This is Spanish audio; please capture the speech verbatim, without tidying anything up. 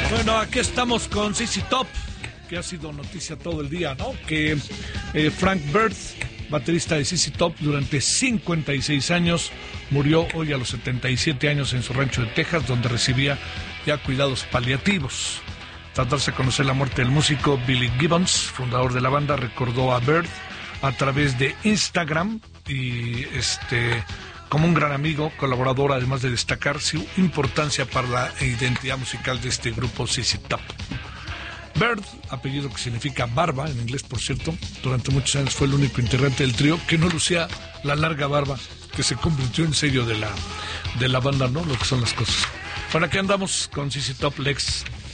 Bueno, aquí estamos con Z Z Top, que ha sido noticia todo el día, ¿no? Que eh, Frank Bird, baterista de Z Z Top durante cincuenta y seis años, murió hoy a los setenta y siete años en su rancho de Texas, donde recibía ya cuidados paliativos. Tras darse a conocer la muerte del músico, Billy Gibbons, fundador de la banda, recordó a Bird a través de Instagram y este como un gran amigo, colaborador, además de destacar su importancia para la identidad musical de este grupo Z Z Top. Bird, apellido que significa barba, en inglés por cierto, durante muchos años fue el único integrante del trío que no lucía la larga barba que se convirtió en sello de la, de la banda, ¿no? Lo que son las cosas. Bueno, aquí andamos con Z Z Top, Lex.